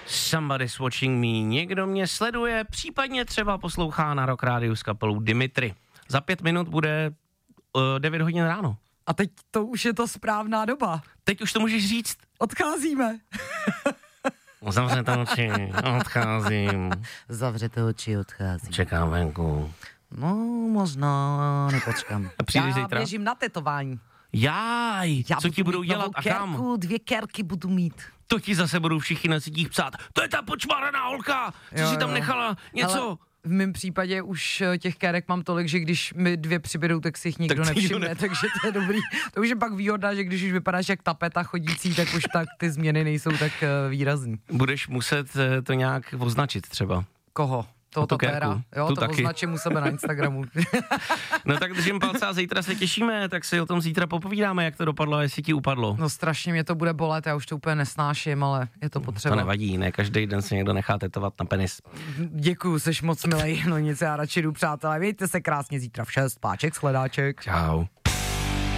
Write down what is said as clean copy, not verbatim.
Somebody's watching me. Někdo mě sleduje, případně třeba poslouchá na Rock Rádiu s kapelou Dimitri. Za 5 minut bude 9 hodin ráno. A teď to už je to správná doba. Teď už to můžeš říct. Odcházíme. Zavřete oči, odcházím. Zavřete oči, odcházím. Čekám venku. No, možná nepočkám. A přijdeš Já zítra? běžím na tetování. Jáj, co ti budou dělat a kam? 2 kérky budu mít. To ti zase budou všichni na sítích psát. To je ta počmáraná holka, co si tam nechala něco. Ale v mém případě už těch kérek mám tolik, že když mi 2 přibydou, tak si jich nikdo nevšimne, takže to je dobrý. To už je pak výhoda, že když už vypadáš jak tapeta chodící, tak už tak ty změny nejsou tak výrazný. Budeš muset to nějak označit třeba. Koho? Toho tapéra. Jo, to taky. označím u sebe na Instagramu. No tak držím palce a zítra se těšíme, tak si o tom zítra popovídáme, jak to dopadlo a jestli ti upadlo. No strašně mě to bude bolet, já už to úplně nesnáším, ale je to potřeba. To nevadí, ne každý den se někdo nechá tetovat na penis. Děkuju, seš moc milej, no nic, já radši jdu, přátelé, mějte se krásně zítra v 6, páček, shledáček. Čau.